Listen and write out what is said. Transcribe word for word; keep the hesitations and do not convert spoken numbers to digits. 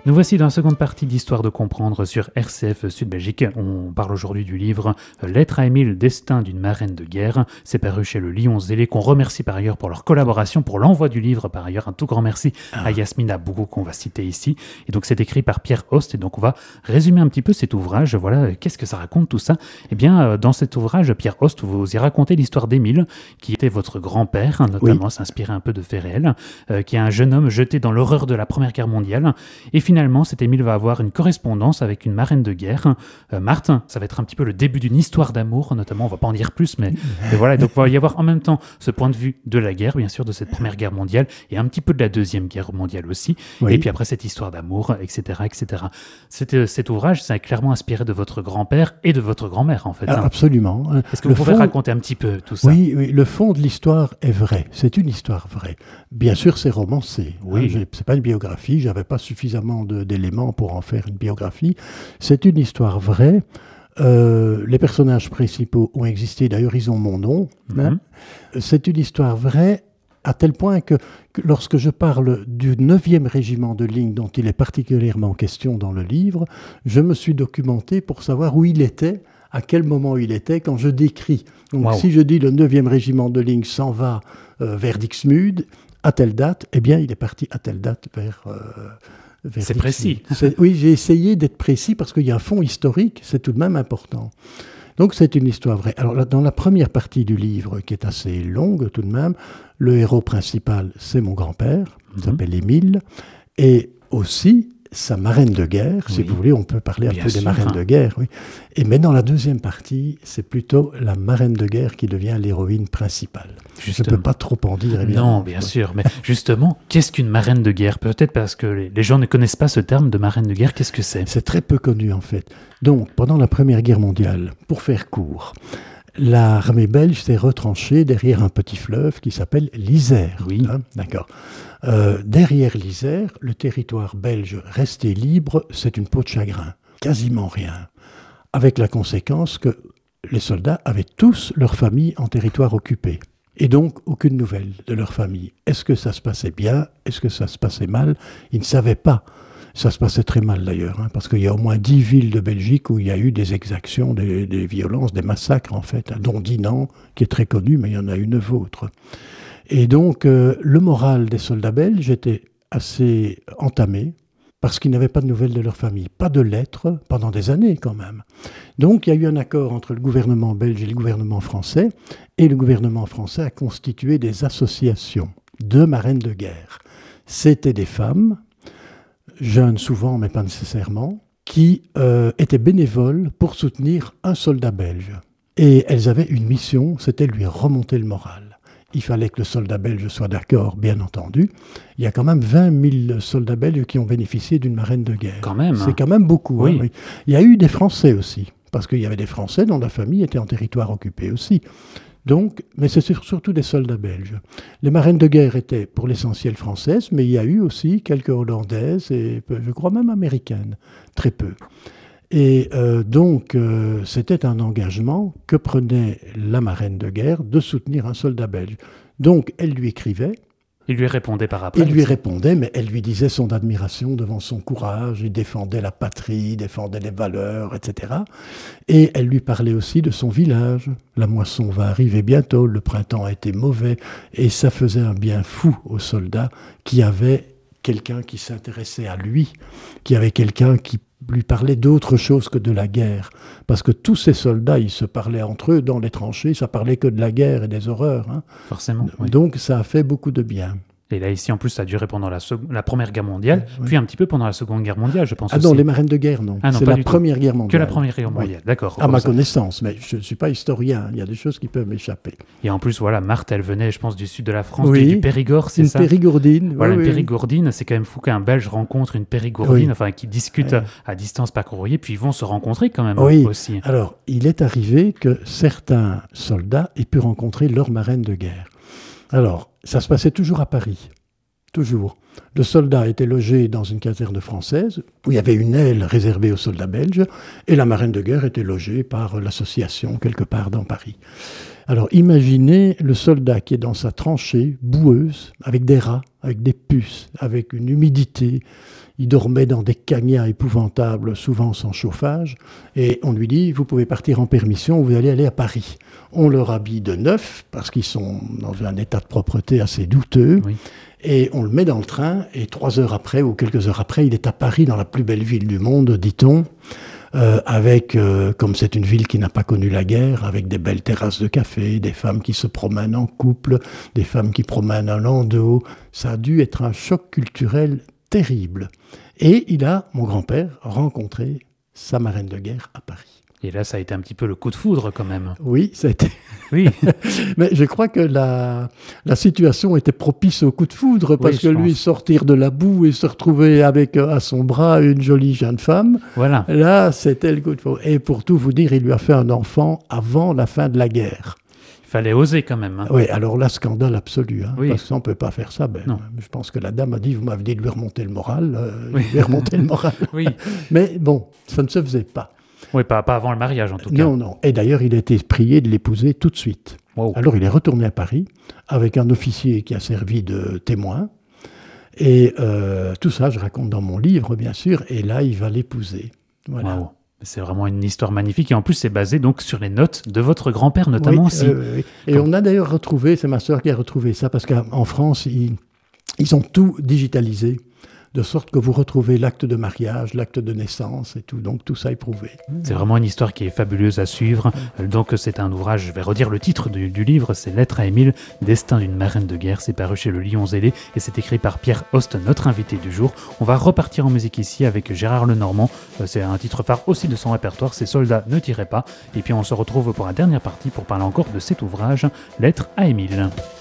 Nous voici dans la seconde partie d'Histoire de comprendre sur R C F Sud Belgique. On parle aujourd'hui du livre Lettre à Émile, destin d'une marraine de guerre. C'est paru chez le Lion Zélé, qu'on remercie par ailleurs pour leur collaboration, pour l'envoi du livre par ailleurs. Un tout grand merci ah. à Yasmina Bougou qu'on va citer ici. Et donc c'est écrit par Pierre Host. Et donc on va résumer un petit peu cet ouvrage. Voilà, qu'est-ce que ça raconte tout ça? Eh bien, dans cet ouvrage, Pierre Host, vous y racontez l'histoire d'Émile, qui était votre grand-père, notamment oui. s'inspirer un peu de faits réels, euh, qui est un jeune homme jeté dans l'horreur de la Première Guerre mondiale. Et finalement, Finalement, cet Émile va avoir une correspondance avec une marraine de guerre, euh, Marthe. Ça va être un petit peu le début d'une histoire d'amour, notamment. On ne va pas en dire plus, mais, mais voilà. Donc, il va y avoir en même temps ce point de vue de la guerre, bien sûr, de cette Première Guerre mondiale, et un petit peu de la Deuxième Guerre mondiale aussi. Oui. Et puis après, cette histoire d'amour, et cetera, et cetera. Cet, cet ouvrage, ça est clairement inspiré de votre grand-père et de votre grand-mère, en fait. Ah, hein. Absolument. Est-ce que le vous pouvez fond... raconter un petit peu tout ça? Oui, oui, le fond de l'histoire est vrai. C'est une histoire vraie. Bien sûr, c'est romancé. Oui. Hein, c'est pas une biographie. J'avais pas suffisamment de, d'éléments pour en faire une biographie. C'est une histoire vraie. Euh, les personnages principaux ont existé. D'ailleurs, ils ont mon nom. Mm-hmm. Hein. C'est une histoire vraie à tel point que, que lorsque je parle du neuvième régiment de ligne dont il est particulièrement question dans le livre, je me suis documenté pour savoir où il était, à quel moment il était quand je décris. Donc, wow. si je dis le neuvième régiment de ligne s'en va euh, vers Dixmude, à telle date, eh bien, il est parti à telle date vers... Euh, vers c'est Dixmude. précis. C'est, oui, j'ai essayé d'être précis parce qu'il y a un fond historique, c'est tout de même important. Donc, c'est une histoire vraie. Alors, là, dans la première partie du livre, qui est assez longue tout de même, le héros principal, c'est mon grand-père, il mm-hmm. s'appelle Émile, et aussi... sa marraine de guerre, oui. si vous voulez, on peut parler un Bien peu sûr, des marraines hein. de guerre. Oui. Et, mais dans la deuxième partie, c'est plutôt la marraine de guerre qui devient l'héroïne principale. Justement. Je ne peux pas trop en dire. Non, bien ouais. sûr. Mais justement, qu'est-ce qu'une marraine de guerre? Peut-être parce que les, les gens ne connaissent pas ce terme de marraine de guerre. Qu'est-ce que c'est? C'est très peu connu, en fait. Donc, pendant la Première Guerre mondiale, pour faire court, l'armée belge s'est retranchée derrière un petit fleuve qui s'appelle l'Isère. Oui. Hein, d'accord. Euh, derrière l'Isère, le territoire belge resté libre, c'est une peau de chagrin. Quasiment rien. Avec la conséquence que les soldats avaient tous leur famille en territoire occupé. Et donc, aucune nouvelle de leur famille. Est-ce que ça se passait bien? Est-ce que ça se passait mal? Ils ne savaient pas. Ça se passait très mal d'ailleurs, hein, parce qu'il y a au moins dix villes de Belgique où il y a eu des exactions, des, des violences, des massacres en fait, hein, dont Dinan, qui est très connu, mais il y en a une autre. Et donc, euh, le moral des soldats belges était assez entamé, parce qu'ils n'avaient pas de nouvelles de leur famille, pas de lettres, pendant des années quand même. Donc, il y a eu un accord entre le gouvernement belge et le gouvernement français, et le gouvernement français a constitué des associations de marraines de guerre. C'était des femmes, jeunes souvent, mais pas nécessairement, qui euh, étaient bénévoles pour soutenir un soldat belge. Et elles avaient une mission, c'était lui remonter le moral. Il fallait que le soldat belge soit d'accord, bien entendu. Il y a quand même vingt mille soldats belges qui ont bénéficié d'une marraine de guerre. Quand même. C'est quand même beaucoup. Oui. Hein, oui. Il y a eu des Français aussi, parce qu'il y avait des Français dont la famille était en territoire occupé aussi. Donc, mais c'est surtout des soldats belges. Les marraines de guerre étaient pour l'essentiel françaises, mais il y a eu aussi quelques hollandaises et je crois même américaines, très peu. Et euh, donc, euh, c'était un engagement que prenait la marraine de guerre de soutenir un soldat belge. Donc, elle lui écrivait. Il lui répondait par après. Il lui répondait, mais elle lui disait son admiration devant son courage. Il défendait la patrie, défendait les valeurs, et cetera. Et elle lui parlait aussi de son village. La moisson va arriver bientôt, le printemps a été mauvais. Et ça faisait un bien fou aux soldats qui avaient quelqu'un qui s'intéressait à lui, qui avait quelqu'un qui lui parlait d'autre chose que de la guerre. Parce que tous ces soldats, ils se parlaient entre eux dans les tranchées, ça parlait que de la guerre et des horreurs. Hein. Forcément. Oui. Donc ça a fait beaucoup de bien. Et là, ici, en plus, ça a duré pendant la, sec- la Première Guerre mondiale, oui. puis un petit peu pendant la Seconde Guerre mondiale, je pense Ah aussi. non, les marraines de guerre, non. Ah non c'est pas la du Première tout. Guerre mondiale. Que la Première Guerre mondiale, oui. D'accord. À ma ça. connaissance, mais je ne suis pas historien, il y a des choses qui peuvent m'échapper. Et en plus, voilà, Marthe, elle venait, je pense, du sud de la France, oui. du, du Périgord, c'est une ça? Une périgourdine. Voilà, oui, une oui. périgourdine, c'est quand même fou qu'un Belge rencontre une périgourdine, oui. enfin, qui discutent oui. à distance par courrier, puis ils vont se rencontrer quand même oui. aussi. Alors, il est arrivé que certains soldats aient pu rencontrer leur marraine de guerre. Alors, ça se passait toujours à Paris. Toujours. Le soldat était logé dans une caserne française, où il y avait une aile réservée aux soldats belges, et la marraine de guerre était logée par l'association quelque part dans Paris. Alors imaginez le soldat qui est dans sa tranchée boueuse, avec des rats, avec des puces, avec une humidité. Il dormait dans des cagnards épouvantables, souvent sans chauffage, et on lui dit « vous pouvez partir en permission, vous allez aller à Paris ». On leur habille de neuf, parce qu'ils sont dans un état de propreté assez douteux, oui. Et on le met dans le train, et trois heures après, ou quelques heures après, il est à Paris, dans la plus belle ville du monde, dit-on, euh, avec, euh, comme c'est une ville qui n'a pas connu la guerre, avec des belles terrasses de café, des femmes qui se promènent en couple, des femmes qui promènent en landau. Ça a dû être un choc culturel terrible. Et il a, mon grand-père, rencontré sa marraine de guerre à Paris. Et là, ça a été un petit peu le coup de foudre quand même. Oui, ça a été... Oui. Mais je crois que la, la situation était propice au coup de foudre, parce oui, que lui, pense. sortir de la boue et se retrouver avec à son bras une jolie jeune femme, voilà. Là, c'était le coup de foudre. Et pour tout vous dire, il lui a fait un enfant avant la fin de la guerre. Il fallait oser quand même. Hein. Oui, alors là, scandale absolu. Hein, oui. Parce qu'on ne peut pas faire ça. Ben, non. Je pense que la dame a dit, vous m'avez dit de lui remonter le moral. Euh, oui. Lui remonter le moral. Oui. Mais bon, ça ne se faisait pas. Oui, pas, pas avant le mariage en tout cas. Non, non. Et d'ailleurs, il a été prié de l'épouser tout de suite. Wow. Alors, il est retourné à Paris avec un officier qui a servi de témoin. Et euh, tout ça, je raconte dans mon livre, bien sûr. Et là, il va l'épouser. Voilà. Wow. C'est vraiment une histoire magnifique. Et en plus, c'est basé donc sur les notes de votre grand-père, notamment oui, aussi. Euh, oui. Et Comme... on a d'ailleurs retrouvé, c'est ma sœur qui a retrouvé ça, parce qu'en France, ils, ils ont tout digitalisé. De sorte que vous retrouvez l'acte de mariage, l'acte de naissance et tout. Donc tout ça est prouvé. C'est vraiment une histoire qui est fabuleuse à suivre. Donc c'est un ouvrage, je vais redire le titre du, du livre, c'est Lettre à Émile, Destin d'une marraine de guerre. C'est paru chez le Lion Zélé et c'est écrit par Pierre Host, notre invité du jour. On va repartir en musique ici avec Gérard Lenormand. C'est un titre phare aussi de son répertoire, c'est Soldats ne tirez pas. Et puis on se retrouve pour la dernière partie pour parler encore de cet ouvrage, Lettre à Émile.